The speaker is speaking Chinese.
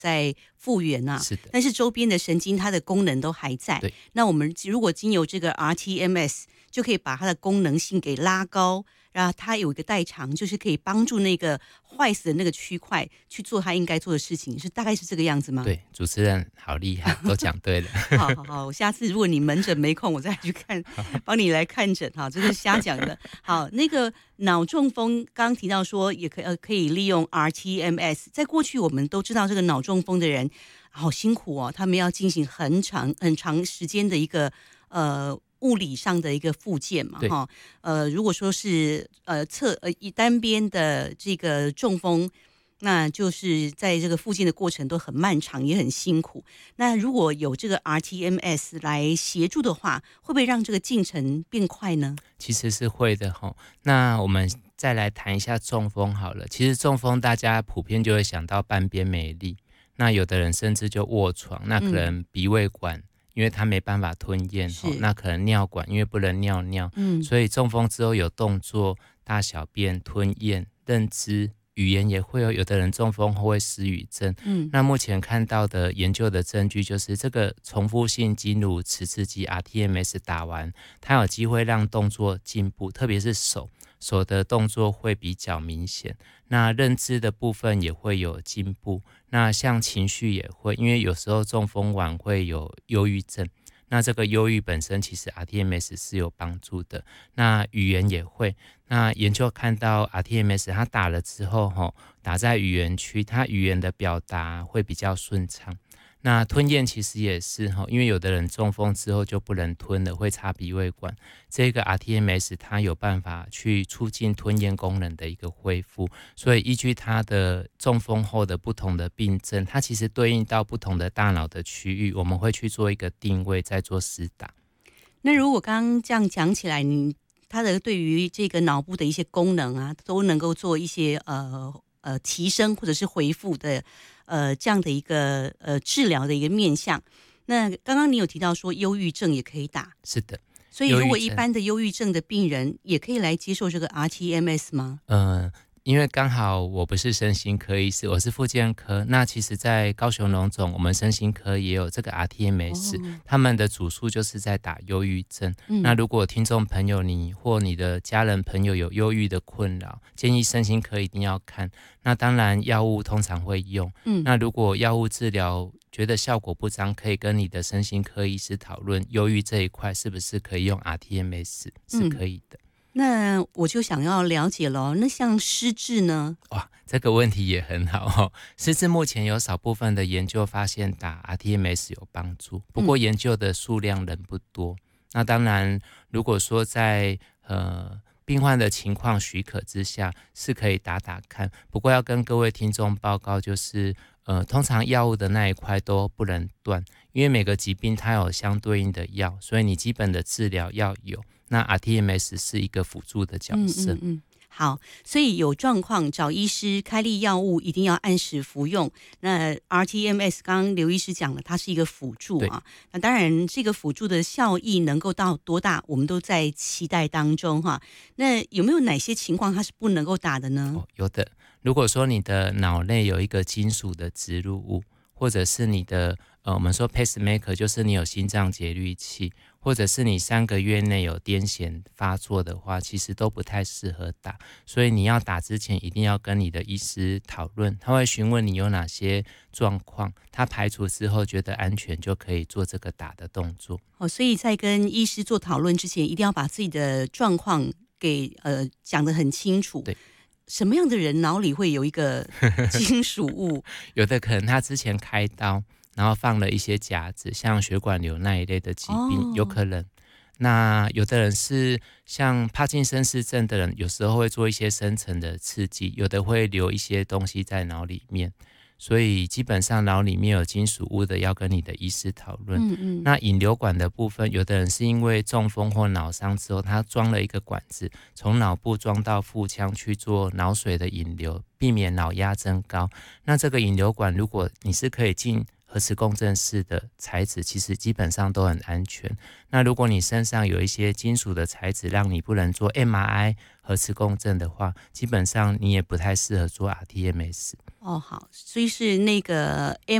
在复原啊， 是的， 但是周边的神经它的功能都还在。 对， 那我们如果经由这个 rTMS，就可以把它的功能性给拉高。然后它有一个代偿，就是可以帮助那个坏死的那个区块去做它应该做的事情，大概是这个样子吗？ 对，主持人好厉害，都讲对了。 好好好，我下次如果你门诊没空，我再去看，帮你来看诊哈，这个是瞎讲的。好，那个脑中风刚刚提到说也可以利用 rTMS， 在过去我们都知道这个脑中风的人好辛苦哦，他们要进行很长时间的一个物理上的一个复健嘛，哈，如果说是单边的这个中风，那就是在这个复健的过程都很漫长，也很辛苦。那如果有这个 rTMS 来协助的话，会不会让这个进程变快呢？ 其实是会的哈。那我们再来谈一下中风好了。其实中风大家普遍就会想到半边没力，那有的人甚至就卧床，那可能鼻胃管。因为他没办法吞咽，那可能尿管因为不能尿尿，所以中风之后有动作、大小便、吞咽、认知、语言也会有的人中风后会失语症。那目前看到的研究的证据就是这个重复性经颅磁刺激 rTMS 打完，它有机会让动作进步，特别是手的动作会比较明显，那认知的部分也会有进步，那像情绪也会，因为有时候中风完会有忧郁症，那这个忧郁本身其实 rTMS 是有帮助的，那语言也会，那研究看到 rTMS 它打了之后打在语言区，它语言的表达会比较顺畅。那吞咽其实也是因为有的人中风之后就不能吞了，会插鼻胃管，这个 rTMS 它有办法去促进吞咽功能的一个恢复，所以依据它的中风后的不同的病症，它其实对应到不同的大脑的区域，我们会去做一个定位，再做施打。 那如果刚刚这样讲起来，它的对于这个脑部的一些功能啊，都能够做一些提升或者是恢复的这样的一个治疗的一个面向。那刚刚你有提到说忧郁症也可以打， 是的， 所以如果一般的忧郁症的病人也可以来接受这个 rTMS 吗？ 因为刚好我不是身心科医师，我是复健科。那其实在高雄荣总，我们身心科也有这个 rTMS，他们的主诉就是在打忧郁症。那如果听众朋友你或你的家人朋友有忧郁的困扰，建议身心科一定要看。那当然药物通常会用，那如果药物治疗觉得效果不彰，可以跟你的身心科医师讨论忧郁这一块是不是可以用 rTMS，是可以的。 那我就想要了解了，那像失智呢？ 哇，这个问题也很好失智目前有少部分的研究发现打 rTMS 有帮助，不过研究的数量仍不多。那当然，如果说在病患的情况许可之下，是可以打打看。不过要跟各位听众报告，就是通常药物的那一块都不能断，因为每个疾病它有相对应的药，所以你基本的治疗要有。那 rTMS 是一个辅助的角色。 好，所以有状况找医师开立药物，一定要按时服用。那 rTMS 刚刚刘医师讲了，它是一个辅助啊。那当然，这个辅助的效益能够到多大，我们都在期待当中哈。那有没有哪些情况它是不能够打的呢？ 有的。如果说你的脑内有一个金属的植入物，或者是你的我们说 pacemaker， 就是你有心脏节律器，或者是你3个月内有癫痫发作的话，其实都不太适合打。所以你要打之前一定要跟你的医师讨论，他会询问你有哪些状况，他排除之后觉得安全就可以做这个打的动作。 所以在跟医师做讨论之前，一定要把自己的状况给讲得很清楚。 对， 什么样的人脑里会有一个金属物？ 有的可能他之前开刀，然后放了一些夹子，像血管瘤那一类的疾病，有可能。那有的人是像帕金森氏症的人，有时候会做一些深层的刺激，有的会留一些东西在脑里面。所以基本上脑里面有金属物的要跟你的医师讨论。那引流管的部分，有的人是因为中风或脑伤之后，他装了一个管子，从脑部装到腹腔去做脑水的引流，避免脑压增高。那这个引流管如果你是可以进核磁共振式的材质其实基本上都很安全。那如果你身上有一些金属的材质让你不能做 MRI 核磁共振的话，基本上你也不太适合做 RTMS。 哦，好，所以是那个